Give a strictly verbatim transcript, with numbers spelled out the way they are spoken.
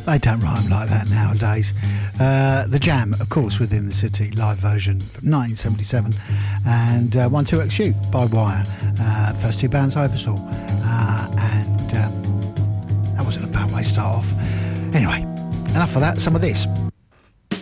They don't rhyme like that nowadays. Uh, the Jam, of course, Within the City, live version from nineteen seventy-seven, and uh, one two X U by Wire. Uh, first two bands I ever saw, uh, and um, that wasn't a bad way to start off. Anyway, enough of that. Some of this.